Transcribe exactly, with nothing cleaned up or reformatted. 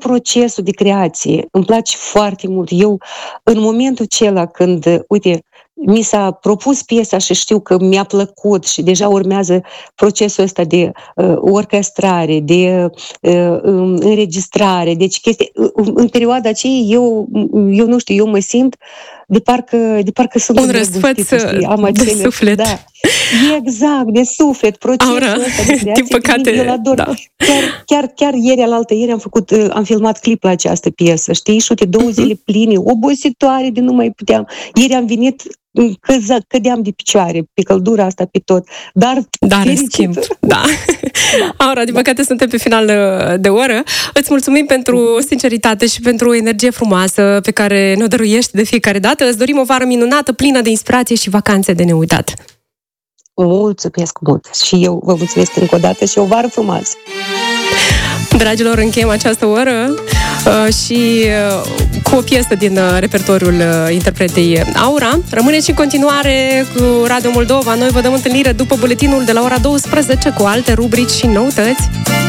procesul de creație îmi place foarte mult. Eu, în momentul acela când, uite, mi s-a propus piesa și știu că mi-a plăcut și deja urmează procesul ăsta de uh, orchestrare, de uh, înregistrare, deci chestii, uh, în perioada aceea eu, eu nu știu, eu mă simt de parcă, de parcă sunt un răsfăț am de acele, suflet. Da. Exact, de suflet, procesul Aura, ăsta de creație, din păcate, eu ador. da. Chiar, chiar, chiar ieri, alaltă ieri am făcut, am filmat clip la această piesă, știi? Și uite, două zile pline, obositoare de nu mai puteam. Ieri am venit, căza, cădeam de picioare, pe căldura asta, pe tot. Dar, Dar în schimb, da. Aura, din păcate suntem pe final de oră. Îți mulțumim pentru sinceritate și pentru o energie frumoasă pe care ne-o dăruiești de fiecare dată. Îți dorim o vară minunată, plină de inspirație și vacanțe de neuitat. Mulțumesc mult și eu vă mulțumesc încă o dată și o vară frumoasă. Dragilor, încheiem această oră uh, și uh, cu o piesă din uh, repertoriul uh, interpretei Aura. Rămâneți și în continuare cu Radio Moldova. Noi vă dăm întâlnire după buletinul de la ora douăsprezece cu alte rubrici și noutăți.